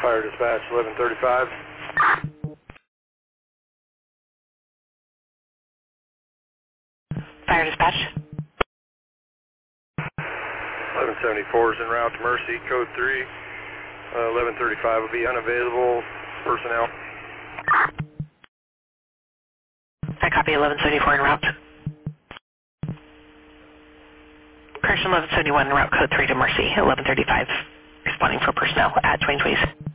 Fire dispatch 1135. Fire dispatch. 1174 is en route to Mercy, code 3. 1135 will be unavailable personnel. I copy 1174 en route. Correction 1171 en route code 3 to Mercy, 1135. Responding for personnel at 2020.